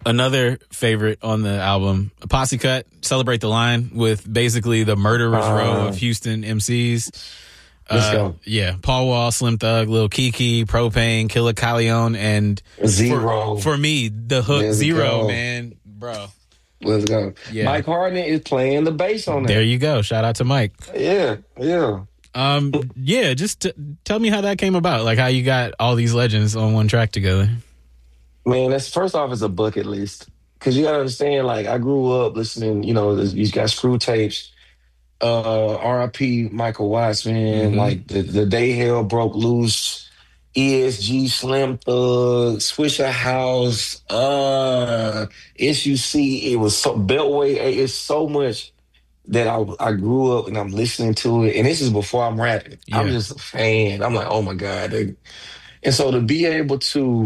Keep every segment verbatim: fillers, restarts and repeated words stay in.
Another favorite on the album, a Posse Cut, Celebrate the Line, with basically the murderer's uh, row of Houston M Cs. Let's uh, go. Yeah, Paul Wall, Slim Thug, Lil Keke, Propane, Killer Calion, and Zero. For, for me, the hook Let's Zero, go. man, bro. Let's go. Yeah. Mike Hardin is playing the bass on that. There you go. Shout out to Mike. Yeah, yeah. Um, yeah, just t- tell me how that came about, like how you got all these legends on one track together. Man, that's first off, it's a bucket list. Because you got to understand, like, I grew up listening, you know, you got Screw Tapes, uh, R I P Michael Watts, man, mm-hmm. like the, the Day Hell Broke Loose, E S G, Slim Thug, Swisher House, uh, S U C. It was so, Beltway, it's so much that I I grew up and I'm listening to it. And this is before I'm rapping. Yeah. I'm just a fan. I'm like, oh my God. Dude. And so to be able to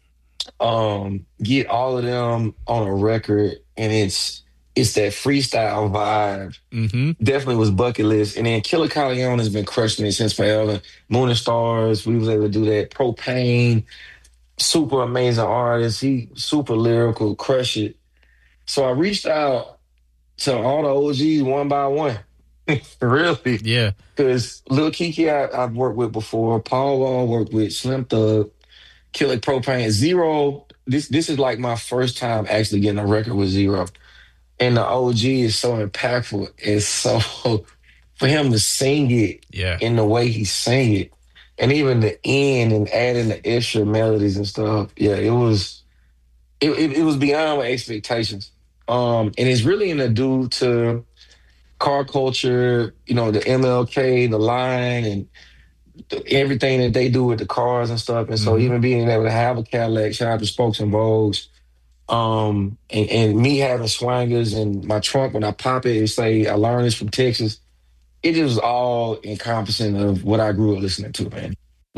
um, get all of them on a record and it's it's that freestyle vibe. Mm-hmm. Definitely was bucket list. And then Killer Calion has been crushing it since forever. Moon and Stars, we was able to do that. Propane, super amazing artist. He super lyrical, crush it. So I reached out to all the O Gs one by one. Really? Yeah. Because Lil Keke I, I've worked with before. Paul Wall worked with. Slim Thug, Killer Propane. Zero, this this is like my first time actually getting a record with Zero. And the O G is so impactful. It's so, for him to sing it yeah. in the way he sang it, and even the end and adding the extra melodies and stuff, yeah, it was, it, it, it was beyond my expectations. Um, and it's really in the due to car culture, you know, the M L K, the line, and the, everything that they do with the cars and stuff. And so mm-hmm. even being able to have a Cadillac, shout out to Spokes and Vogues, Um, and, and me having swangers in my trunk when I pop it and say I learned this from Texas, it just all encompassing of what I grew up listening to, man.